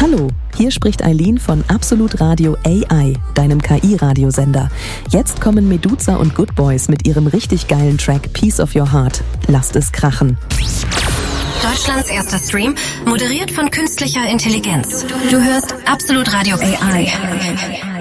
Hallo, hier spricht Eileen von Absolut Radio AI, deinem KI-Radiosender. Jetzt kommen Meduza und Good Boys mit ihrem richtig geilen Track Piece of Your Heart. Lasst es krachen. Deutschlands erster Stream, moderiert von künstlicher Intelligenz. Du hörst Absolut Radio AI.